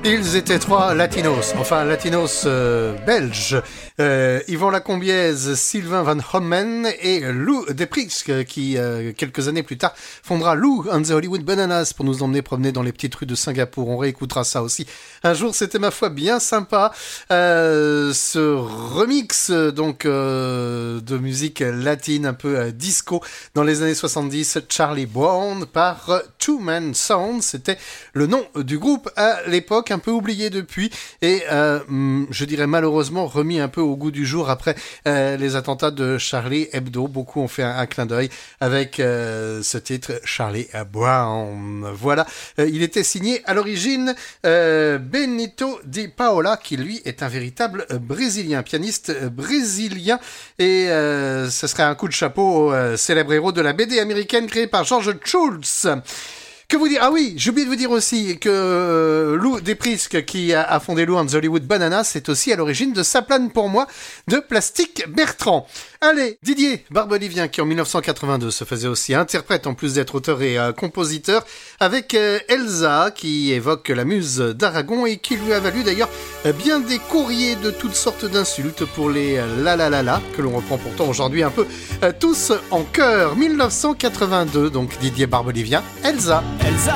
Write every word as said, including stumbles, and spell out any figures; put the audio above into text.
Ils étaient trois latinos, enfin latinos euh, belges. Euh, Yvan Lacombièse, Sylvain Van Hommen et Lou Desprisque qui, euh, quelques années plus tard, fondera Lou and the Hollywood Bananas pour nous emmener promener dans les petites rues de Singapour. On réécoutera ça aussi. Un jour, c'était ma foi bien sympa. Euh, ce remix donc euh, de musique latine, un peu euh, disco, dans les années soixante-dix, Charlie Brown par euh, Two Man Sound. C'était le nom du groupe à l'époque, un peu oublié depuis et euh, je dirais malheureusement remis un peu au goût du jour après euh, les attentats de Charlie Hebdo. Beaucoup ont fait un, un clin d'œil avec euh, ce titre Charlie Brown. Voilà, euh, il était signé à l'origine euh, Benito Di Paola, qui lui est un véritable euh, brésilien, pianiste euh, brésilien, et euh, ce serait un coup de chapeau au euh, célèbre héros de la B D américaine créée par George Schultz. Que vous dire? Ah oui, j'ai oublié de vous dire aussi que euh, Lou Desprisque, qui a, a fondé Lou and the Hollywood Bananas, c'est aussi à l'origine de Ça plane pour moi de Plastique Bertrand. Allez, Didier Barbelivien, qui en dix-neuf cent quatre-vingt-deux se faisait aussi interprète en plus d'être auteur et euh, compositeur, avec euh, Elsa, qui évoque la muse d'Aragon et qui lui a valu d'ailleurs euh, bien des courriers de toutes sortes d'insultes pour les euh, la la la la, que l'on reprend pourtant aujourd'hui un peu euh, tous en chœur. dix-neuf cent quatre-vingt-deux, donc Didier Barbelivien, Elsa. Elsa,